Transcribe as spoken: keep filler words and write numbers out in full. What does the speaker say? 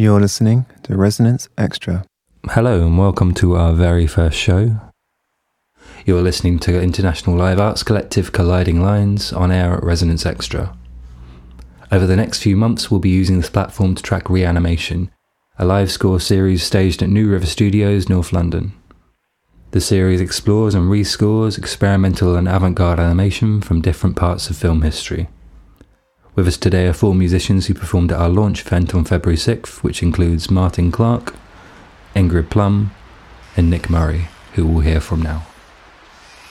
You're listening to Resonance Extra. Hello and welcome to our very first show. You're listening to International Live Arts Collective Colliding Lines on air at Resonance Extra. Over the next few months we'll be using this platform to track Reanimation, a live score series staged at New River Studios, North London. The series explores and rescores experimental and avant-garde animation from different parts of film history. With us today are four musicians who performed at our launch event on February sixth, which includes Martin Clark, Ingrid Plum, and Nick Murray, who we'll hear from now.